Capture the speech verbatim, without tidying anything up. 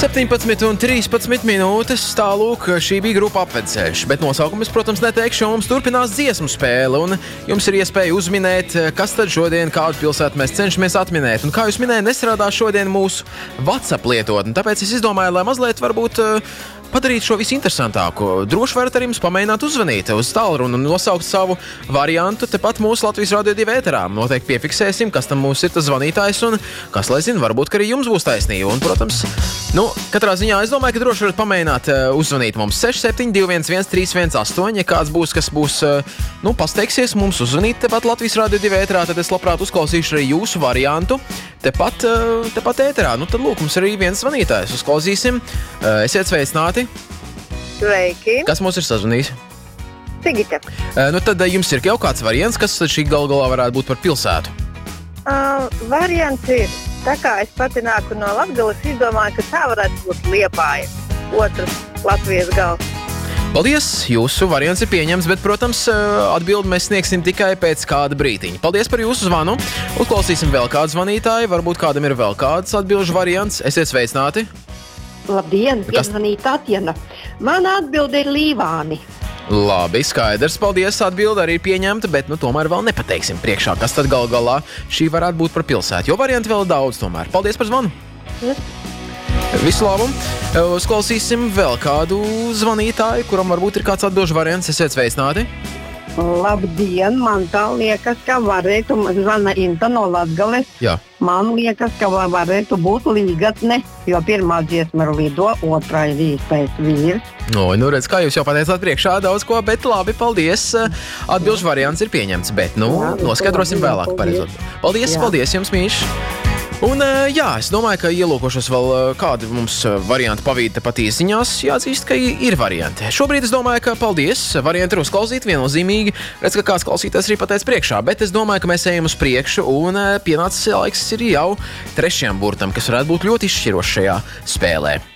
septiņpadsmit un trīspadsmit minūtes, tālūk, šī bija grupa Apvedceļš, bet nosaukumus, protams, neteikšu, jo mums turpinās dziesmu spēle, un jums ir iespēja uzminēt, kas tad šodien, kādu pilsētu mēs cenšamies atminēt. Un kā jūs minējāt, nestrādā šodien mūsu WhatsApp lietotne, tāpēc es izdomāju, lai mazliet varbūt padarīt šo visu interesantāku. Droši varat arī mums pamēģināt uzvanīt uz tālruni un nosaukt savu variantu tepat mūsu Latvijas Radio divi ēterā. Noteikti piefiksēsim, kas tam mums ir tas zvanītājs un kas, lai zina, varbūt, ka arī jums būs taisnība. Un, protams, nu, katrā ziņā es domāju, ka droši varat pamēģināt uh, uzvanīt mums seši septiņi divi viens viens trīs viens astoņi. Ja kāds būs, kas būs, uh, nu, pasteiksies mums uzvanīt tepat Latvijas Radio divi ēterā, tad es labprāt uzklausīšu arī jūsu variantu tepat, uh, tepat ēterā. Nu, tad lūk, mums arī viens zvanītājs. Uzklausīsim. Uh, esiet sveicināti. Sveiki. Kas mums ir sazvanījis? Sigita. Uh, nu tad uh, jums ir jau kāds variants, kas šī gal galā varētu būt par pilsētu? Uh, variants ir, tā kā es pati nāku no Latgales, izdomāju, ka tā varētu būt Liepāja, otrs Latvijas gals. Paldies, jūsu variants ir pieņemts, bet, protams, atbildi mēs sniegsim tikai pēc kāda brītiņa. Paldies par jūsu zvanu. Uzklausīsim vēl kādu zvanītāju, varbūt kādam ir vēl kāds atbilžu variants. Esiet sveicināti. Labdien, Kas- piezvanīja Tatjana. Mana atbilde ir Līvāni. Labi, skaidrs, paldies, atbildi arī pieņemta, bet, nu, tomēr vēl nepateiksim priekšā, kas tad gal galā šī varētu būt par pilsētu, jo varianti vēl daudz tomēr. Paldies par zvanu. Yes. Visu labu. Uzklausīsim vēl kādu zvanītāju, kuram varbūt ir kāds atbilžu variants. Esiet sveicināti. Labdien, man tā liekas, ka varētu, zvana Inta no Latgales. Jā. Man liekas, ka varētu būt Līgatne, jo pirmā dziesma ir lido, otrā ir īstais vīrs. No, nu redz, kā jūs jau pateicāt priekšā daudz ko, bet labi, paldies. Atbilžu variants ir pieņemts, bet, nu, Jā, noskaidrosim paldies, vēlāk par paldies. rezultātu. Paldies, Jā. paldies jums, Mīš. Un, jā, es domāju, ka ielūkošos vēl kādi mums varianti pavīd tepat īsiņās. Jāatzīst, ka ir varianti. Šobrīd es domāju, ka paldies, varianti ir uzklausīti viennozīmīgi. Redz, ka kāds klausītājs arī pateica priekšā, bet es domāju, ka mēs ejam uz priekšu un pienācis laiks ir jau trešajam burtam, kas varētu būt ļoti izšķirošs šajā spēlē.